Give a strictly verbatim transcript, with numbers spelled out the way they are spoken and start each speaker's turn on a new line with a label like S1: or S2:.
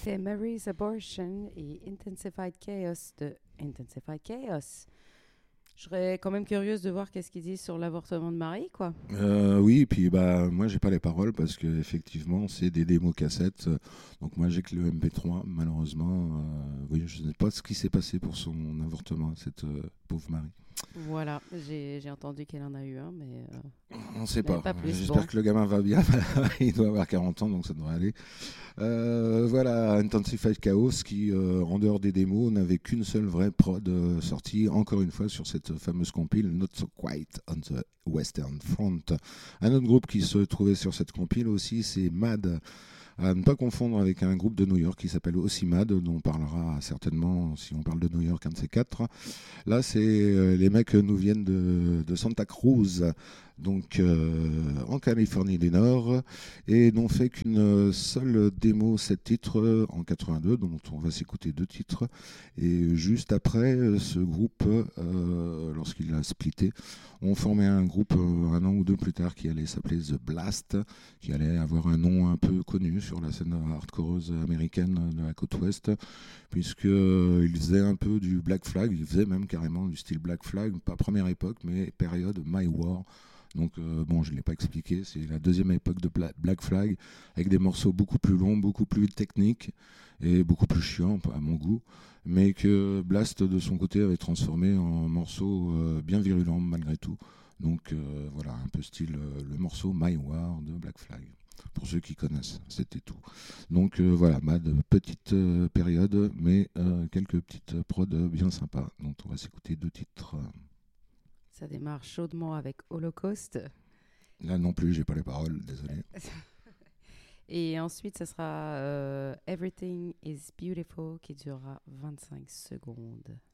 S1: C'était Mary's Abortion et Intensified Chaos de Intensified Chaos. Je serais quand même curieuse de voir qu'est-ce qu'ils disent sur l'avortement de Marie, quoi.
S2: Euh, oui, et puis bah, moi j'ai pas les paroles parce que effectivement c'est des démos cassettes. euh, Donc moi j'ai que le M P trois, malheureusement. euh, oui, je ne sais pas ce qui s'est passé pour son avortement, cette euh, pauvre Marie.
S1: Voilà, j'ai, j'ai entendu qu'elle en a eu un, mais, euh,
S2: On ne sait
S1: mais
S2: pas.
S1: pas plus.
S2: J'espère
S1: Bon,
S2: que le gamin va bien. Il doit avoir quarante ans, donc ça devrait aller. Euh, voilà, Intensified Chaos qui, euh, en dehors des démos, n'avait qu'une seule vraie prod euh, sortie, encore une fois, sur cette fameuse compile Not So Quiet on the Western Front. Un autre groupe qui se trouvait sur cette compile aussi, c'est Mad. À ne pas confondre avec un groupe de New York qui s'appelle aussi Mad, dont on parlera certainement si on parle de New York, un de ces quatre. Là, c'est euh, les mecs nous viennent de, de Santa Cruz, donc euh, en Californie du Nord, et n'ont fait qu'une seule démo, sept titres euh, en quatre-vingt-deux, dont on va s'écouter deux titres. Et juste après, euh, ce groupe, euh, lorsqu'il a splitté, ont formé un groupe euh, un an ou deux plus tard qui allait s'appeler The Blast, qui allait avoir un nom un peu connu sur la scène hardcoreuse américaine de la côte ouest, puisqu'il faisait un peu du Black Flag, il faisait même carrément du style Black Flag, pas première époque, mais période My War. Donc euh, bon, je ne l'ai pas expliqué, c'est la deuxième époque de Black Flag, avec des morceaux beaucoup plus longs, beaucoup plus techniques, et beaucoup plus chiants à mon goût, mais que Blast, de son côté, avait transformé en morceaux euh, bien virulents malgré tout. Donc euh, voilà, un peu style euh, le morceau My War de Black Flag. Pour ceux qui connaissent, c'était tout. Donc euh, voilà, Mad, petite euh, période, mais euh, quelques petites prods bien sympas, dont on va s'écouter deux titres.
S1: ça démarre chaudement avec Holocaust.
S2: Là non plus, j'ai pas les paroles, désolé.
S1: Et ensuite, ce sera euh, Everything is Beautiful qui durera vingt-cinq secondes.